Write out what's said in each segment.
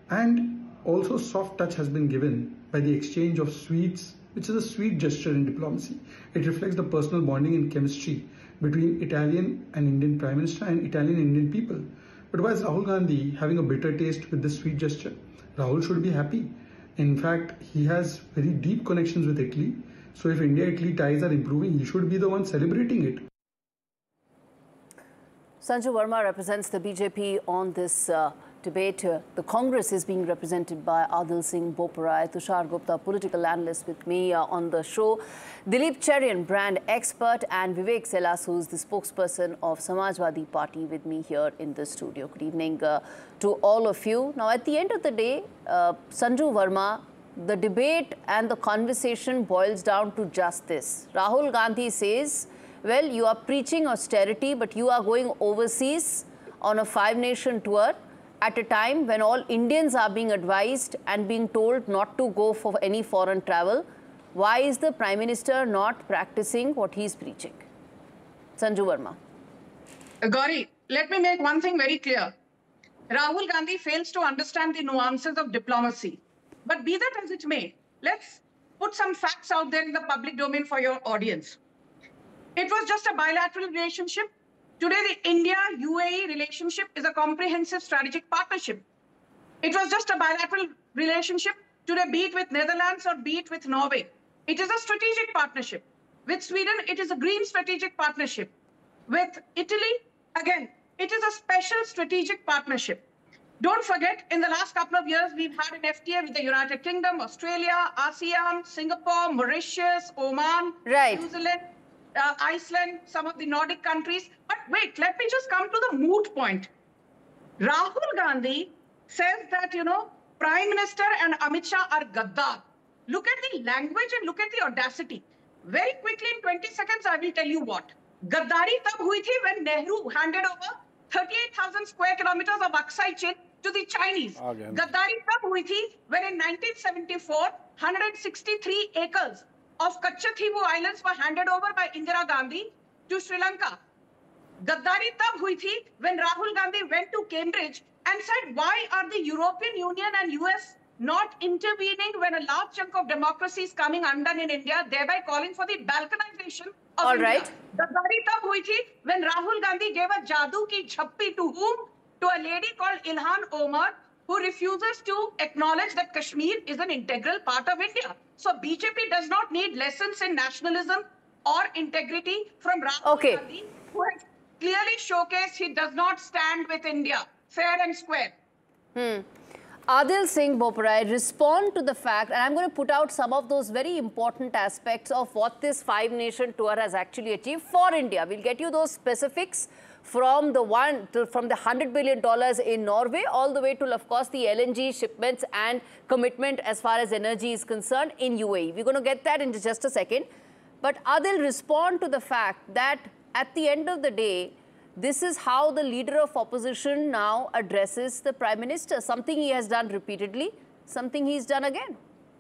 And also soft touch has been given by the exchange of sweets, which is a sweet gesture in diplomacy. It reflects the personal bonding and chemistry between Italian and Indian Prime Minister and Italian and Indian people. But why is Rahul Gandhi having a bitter taste with this sweet gesture? Rahul should be happy. In fact, he has very deep connections with Italy. So if India-Italy ties are improving, he should be the one celebrating it. Sanju Verma represents the BJP on this debate. The Congress is being represented by Adil Singh Boparai, Tushar Gupta, political analyst with me on the show, Dilip Cherian, brand expert, and Vivek Selas, who is the spokesperson of Samajwadi Party, with me here in the studio. Good evening to all of you. Now, at the end of the day, Sanju Verma, the debate and the conversation boils down to just this. Rahul Gandhi says, well, you are preaching austerity, but you are going overseas on a five-nation tour at a time when all Indians are being advised and being told not to go for any foreign travel. Why is the Prime Minister not practicing what he is preaching? Sanju Verma. Gauri, let me make one thing very clear. Rahul Gandhi fails to understand the nuances of diplomacy. But be that as it may, let's put some facts out there in the public domain for your audience. It was just a bilateral relationship. Today, the India-UAE relationship is a comprehensive strategic partnership. It was just a bilateral relationship. Today, be it with Netherlands or be it with Norway, it is a strategic partnership. With Sweden, it is a green strategic partnership. With Italy, again, it is a special strategic partnership. Don't forget, in the last couple of years, we've had an FTA with the United Kingdom, Australia, ASEAN, Singapore, Mauritius, Oman, New Zealand, Iceland, some of the Nordic countries. But wait, let me just come to the moot point. Rahul Gandhi says that, Prime Minister and Amit Shah are Gaddar. Look at the language and look at the audacity. Very quickly, in 20 seconds, I will tell you what. Gaddari tab hui thi when Nehru handed over 38,000 square kilometers of Aksai Chin to the Chinese. Gaddari tab hui thi when in 1974, 163 acres of Kachchatibu Islands were handed over by Indira Gandhi to Sri Lanka. Gaddari tab hui thi when Rahul Gandhi went to Cambridge and said, why are the European Union and US not intervening when a large chunk of democracy is coming undone in India, thereby calling for the balkanization of India. Gaddari tab hui thi when Rahul Gandhi gave a jadoo ki jhappi to whom? To a lady called Ilhan Omar, who refuses to acknowledge that Kashmir is an integral part of India. So BJP does not need lessons in nationalism or integrity from Rahul Gandhi, who has clearly showcased he does not stand with India, fair and square. Adil Singh Boparai, respond to the fact, and I'm going to put out some of those very important aspects of what this five-nation tour has actually achieved for India. We'll get you those specifics from the $100 billion in Norway all the way to, of course, the LNG shipments and commitment as far as energy is concerned in UAE. We're going to get that in just a second. But Adil, respond to the fact that at the end of the day, this is how the leader of opposition now addresses the Prime Minister, something he has done repeatedly, something he's done again.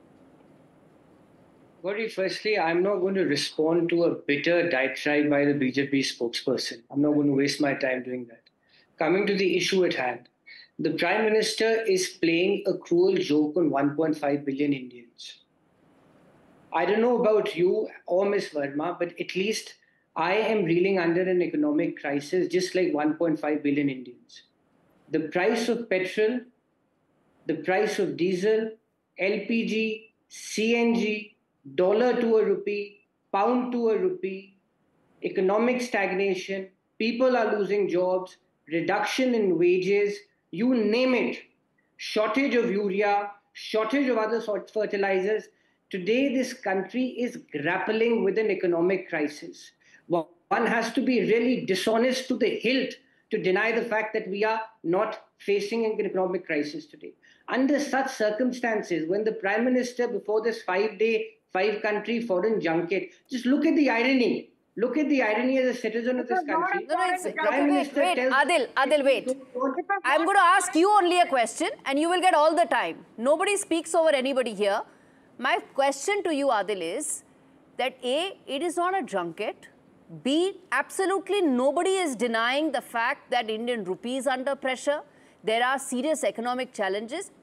Gauri, firstly, I'm not going to respond to a bitter diatribe by the BJP spokesperson. I'm not going to waste my time doing that. Coming to the issue at hand, the Prime Minister is playing a cruel joke on 1.5 billion Indians. I don't know about you or Ms. Verma, but at least I am reeling under an economic crisis just like 1.5 billion Indians. The price of petrol, the price of diesel, LPG, CNG, dollar to a rupee, pound to a rupee, economic stagnation, people are losing jobs, reduction in wages, you name it, shortage of urea, shortage of other fertilizers. Today, this country is grappling with an economic crisis. One has to be really dishonest to the hilt to deny the fact that we are not facing an economic crisis today. Under such circumstances, when the Prime Minister, before this 5-day, 5-country foreign junket, just look at the irony. Look at the irony as a citizen of this country. Wait, Adil, wait. I'm going to ask you only a question and you will get all the time. Nobody speaks over anybody here. My question to you, Adil, is that A, it is not a junket. B, absolutely nobody is denying the fact that Indian rupee is under pressure. There are serious economic challenges.